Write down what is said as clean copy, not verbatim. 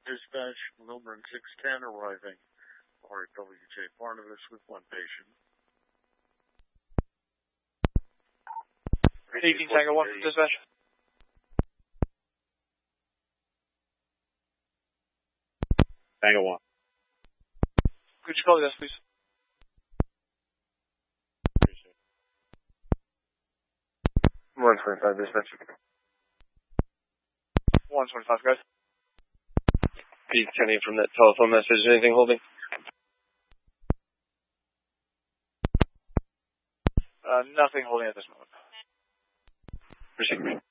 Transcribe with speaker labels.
Speaker 1: Dispatch, Milburn 610 arriving. RWJ Barnabas with one patient.
Speaker 2: 18 Tango 1 from dispatch.
Speaker 3: Tango 1.
Speaker 2: Could you call the desk, please?
Speaker 4: 125 dispatch.
Speaker 2: 125, guys.
Speaker 4: Pete Kenny from that telephone message. Anything holding?
Speaker 2: Nothing holding at this moment.
Speaker 4: Proceed.